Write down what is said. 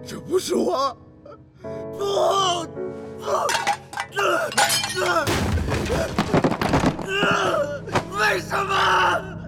这不是我，不，为什么？